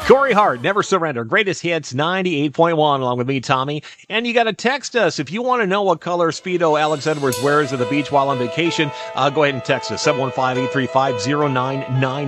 Corey Hart, Never Surrender. Greatest hits, 98.1, along with me, Tommy. And you got to text us. If you want to know what color Speedo Alex Edwards wears at the beach while on vacation, go ahead and text us, 715-835-0999.